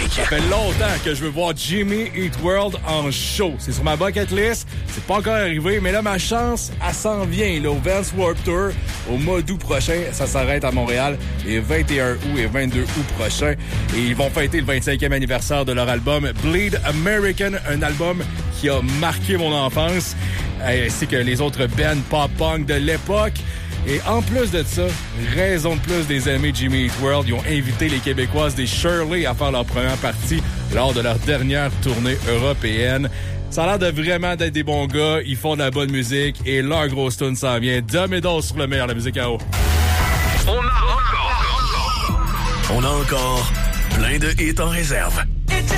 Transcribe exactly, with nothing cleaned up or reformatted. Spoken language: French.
musique. Ça fait longtemps que je veux voir Jimmy Eat World en show. C'est sur ma bucket list. C'est pas encore arrivé, mais là, ma chance, elle s'en vient. Là, au Vans Warped Tour, au mois d'août prochain, ça s'arrête à Montréal, les vingt et un août et vingt-deux août prochains. Et ils vont fêter le vingt-cinquième anniversaire de leur album Bleed American, un album qui a marqué mon enfance, ainsi que les autres bands pop-punk de l'époque. Et en plus de ça, raison de plus des amis Jimmy Eat World, ils ont invité les Québécoises des Shirley à faire leur première partie lors de leur dernière tournée européenne. Ça a l'air de vraiment d'être des bons gars, ils font de la bonne musique et leur grosse tune s'en vient. Dom et Dos sur le meilleur, la musique à eau. On a encore, on a encore plein de hits en réserve.